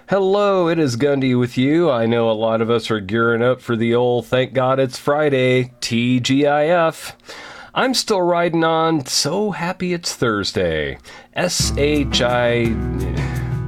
Hello, it is Gundy with you. I know a lot of us are gearing up for the old Thank God It's Friday, TGIF. I'm still riding on So Happy It's Thursday. S-H-I...